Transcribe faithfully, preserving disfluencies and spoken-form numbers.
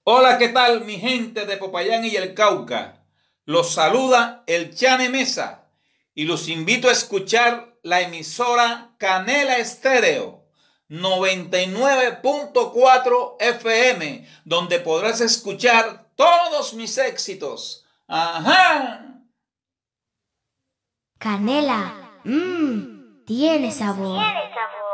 Hola, ¿qué tal mi gente de Popayán y el Cauca? Los saluda el Chane Mesa y los invito a escuchar la emisora Canela Estéreo noventa y nueve punto cuatro F M, donde podrás escuchar todos mis éxitos. ¡Ajá! Canela, mmm, tiene sabor. Tiene sabor.